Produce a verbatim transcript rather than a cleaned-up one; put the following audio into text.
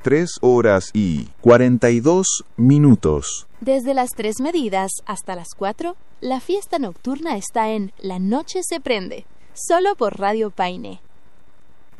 tres horas y cuarenta y dos minutos. Desde las tres medidas hasta las cuatro, la fiesta nocturna está en La Noche se Prende, solo por Radio Paine.